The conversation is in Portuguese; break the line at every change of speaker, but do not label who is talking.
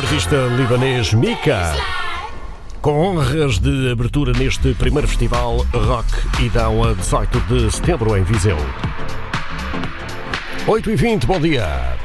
artista libanês Mika, com honras de abertura neste primeiro festival Rock Idão a 18 de setembro em Viseu. 8h20, bom dia.